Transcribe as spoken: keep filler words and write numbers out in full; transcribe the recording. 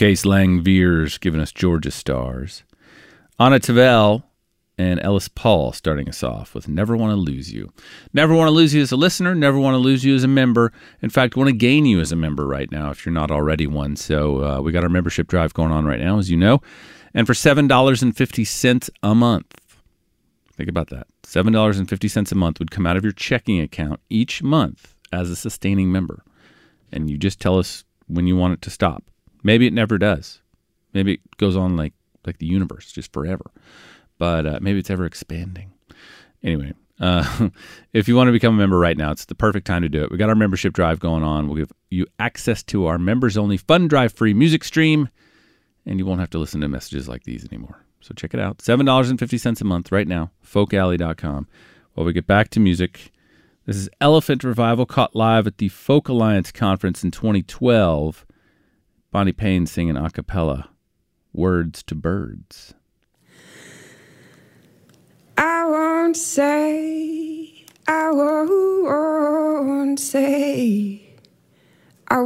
Case Lang Veers giving us Georgia Stars. Anna Tavel and Ellis Paul starting us off with Never Want to Lose You. Never want to lose you as a listener, never want to lose you as a member. In fact, want to gain you as a member right now if you're not already one. So uh, we got our membership drive going on right now, as you know. And for seven dollars and fifty cents a month, think about that. seven dollars and fifty cents a month would come out of your checking account each month as a sustaining member. And you just tell us when you want it to stop. Maybe it never does. Maybe it goes on like, like the universe, just forever. But uh, maybe it's ever expanding. Anyway, uh, if you want to become a member right now, it's the perfect time to do it. We got our membership drive going on. We'll give you access to our members-only Fun Drive free music stream, and you won't have to listen to messages like these anymore. So check it out. seven dollars and fifty cents a month right now, folk alley dot com. While we get back to music, this is Elephant Revival, caught live at the Folk Alliance Conference in twenty twelve. Bonnie Payne singing a cappella, Words to Birds. I won't say, I won't say